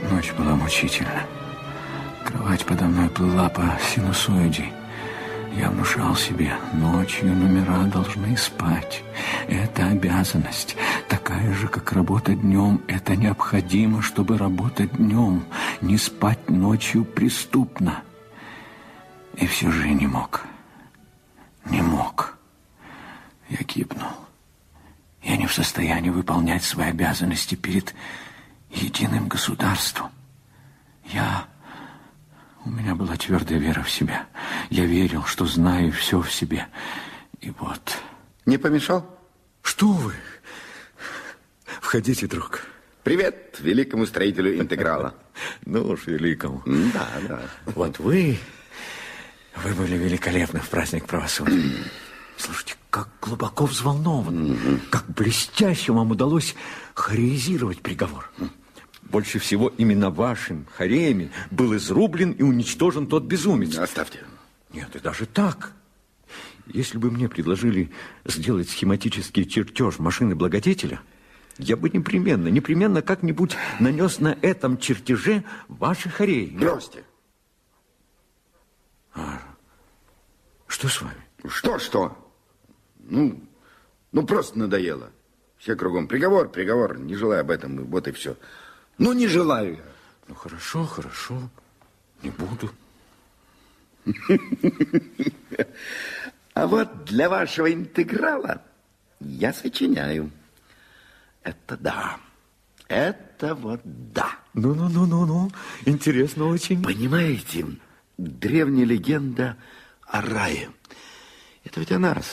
Ночь была мучительна. Кровать подо мной плыла по синусоиде. Я внушал себе, ночью номера должны спать. Это обязанность, такая же, как работа днем. Это необходимо, чтобы работать днем. Не спать ночью преступно. И все же я не мог. Не мог. Я гибнул. Я не в состоянии выполнять свои обязанности перед единым государством. У меня была твердая вера в себя. Я верил, что знаю все в себе. И вот... Не помешал? Что вы? Входите, друг. Привет великому строителю интеграла. Ну уж, великому. Да. Вот вы были великолепны в праздник правосудия. Слушайте, как глубоко взволнованы, как блестяще вам удалось хореизировать приговор. Больше всего именно вашим хареями был изрублен и уничтожен тот безумец. Оставьте. Нет, и даже так. Если бы мне предложили сделать схематический чертеж машины благодетеля, я бы непременно как-нибудь нанес на этом чертеже ваши хареи. Бросьте. Что с вами? Что? Ну, просто надоело. Все кругом. Приговор. Не желаю об этом, вот и все. Ну, не желаю я. Ну, хорошо. Не буду. А вот для вашего интеграла я сочиняю. Это да. Это вот да. Ну. Интересно очень. Понимаете, древняя легенда о рае. Это ведь о нас.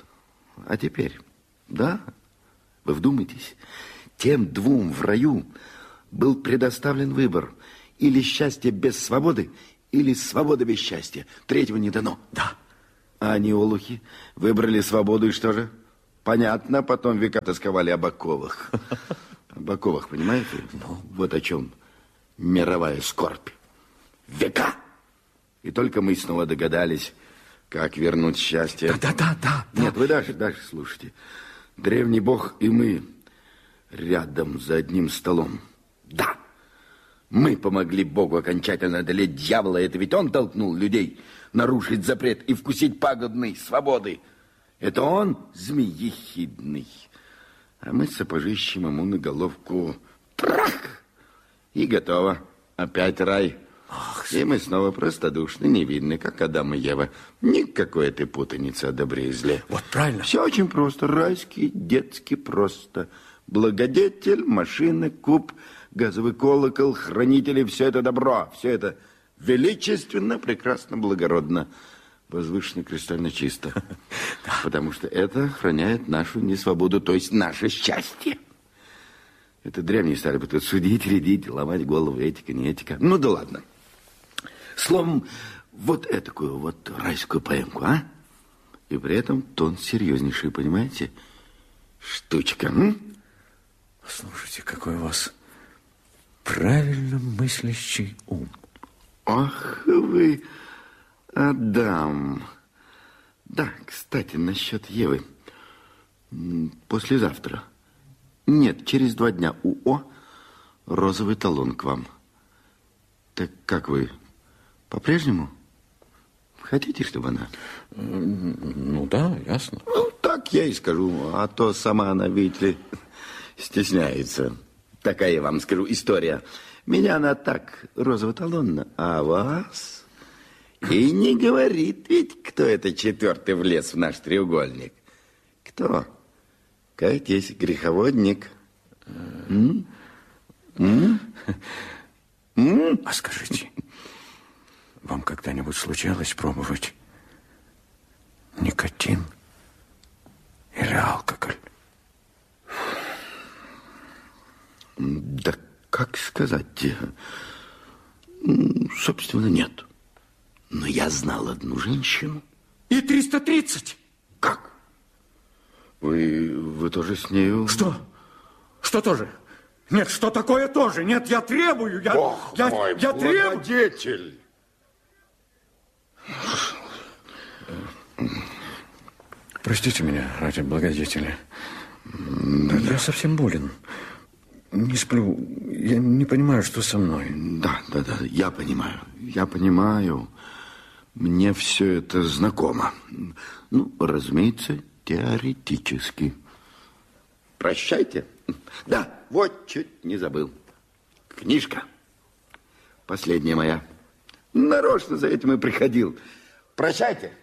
А теперь, да? Вы вдумайтесь, тем двум в раю был предоставлен выбор. Или счастье без свободы, или свобода без счастья. Третьего не дано. Да. А они, олухи, выбрали свободу, и что же? Понятно, потом века тосковали об оковах. Об оковах, понимаете? Вот о чем мировая скорбь. Века! И только мы снова догадались, как вернуть счастье. Да. Нет, вы дальше слушайте. Древний бог и мы рядом за одним столом. Да, мы помогли Богу окончательно одолеть дьявола. Это ведь он толкнул людей нарушить запрет и вкусить пагубной свободы. Это он, змей ехидный. А мы сапожищем ему на головку. Трах! И готово. Опять рай. И мы снова простодушны, невинны, как Адам и Ева. Никакой этой путаницы о добре и зле. Вот правильно. Все очень просто. Райски, детски просто. Благодетель, машина, куб, газовый колокол, хранители, все это добро, все это величественно, прекрасно, благородно, возвышенно, кристально чисто. Потому что это охраняет нашу несвободу, то есть наше счастье. Это древние стали бы тут судить, рядить, ломать голову, этика, не этика. Ну да ладно. Словом, вот этакую вот райскую поэмку, а? И при этом тон серьезнейший, понимаете? Штучка, Слушайте, какой у вас правильно мыслящий ум. Ах вы, Адам. Да, кстати, насчет Евы. Послезавтра. Нет, через 2 дня УО розовый талон к вам. Так как вы, по-прежнему? Хотите, чтобы она? Ну да, ясно. Ну, так я и скажу. А то сама она, видите ли, стесняется. Такая, я вам скажу, история. Меня она так розово-талонна, а вас... И не говорит ведь, кто это 4-й влез в наш треугольник. Кто? Кайтесь, греховодник. А скажите, вам когда-нибудь случалось пробовать никотин или алкоголь? Да как сказать? Собственно, нет. Но я знал одну женщину. И 330? Как? Вы тоже с нею? Что? Что тоже? Нет, что такое тоже? Нет, я требую, Бог мой, я требую. Благодетель. Простите меня ради благодетеля. Я совсем болен. Не сплю Я не понимаю, что со мной. Да, я понимаю. Мне все это знакомо. Ну, разумеется, теоретически. Прощайте. Да, вот чуть не забыл. Книжка. Последняя моя. Нарочно за этим и приходил. Прощайте.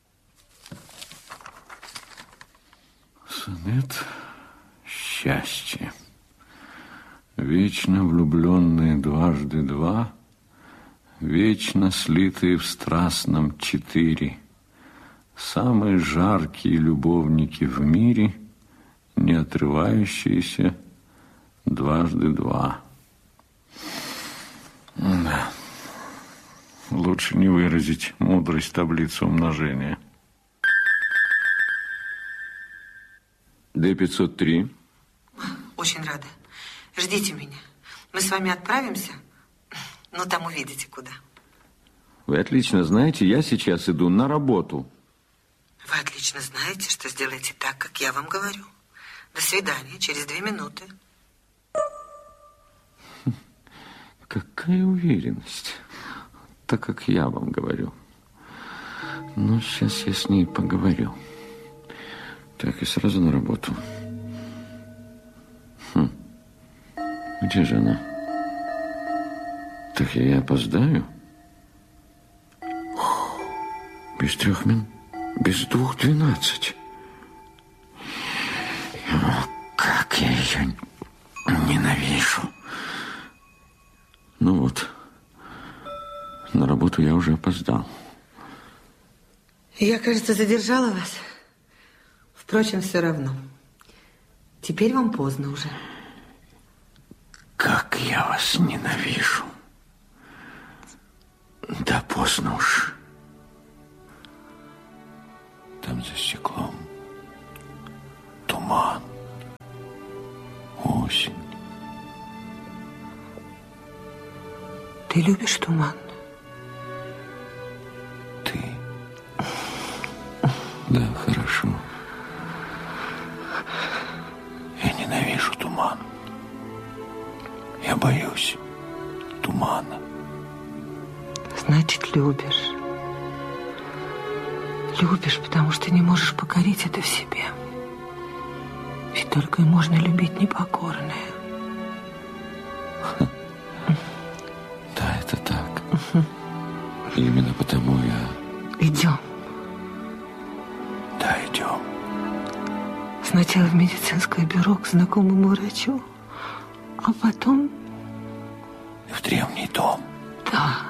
Сонет счастья. Вечно влюбленные дважды два, вечно слитые в страстном четыре, самые жаркие любовники в мире, не отрывающиеся дважды два. Да. Лучше не выразить мудрость таблицы умножения. Д-503. Очень рада. Ждите меня. Мы с вами отправимся, но там увидите, куда. Вы отлично знаете, я сейчас иду на работу. Вы отлично знаете, что сделаете так, как я вам говорю. До свидания, через 2 минуты. Какая уверенность, так как я вам говорю. Ну, сейчас я с ней поговорю. Так, и сразу на работу. Где же она? Так я и опоздаю? Без 3 минут, без 2:12. Как я ее ненавижу. Ну вот, на работу я уже опоздал. Я, кажется, задержала вас. Впрочем, все равно. Теперь вам поздно уже. Как я вас ненавижу. Да поздно уж. Там за стеклом туман, осень. Ты любишь туман? Ты? Да, хорошо. Я ненавижу туман. Я боюсь тумана. Значит, любишь. Любишь, потому что не можешь покорить это в себе. Ведь только и можно любить непокорное. Да, это так. Именно потому я... Идем. Да, идем. Сначала в медицинское бюро к знакомому врачу, а потом... В древний дом. Да.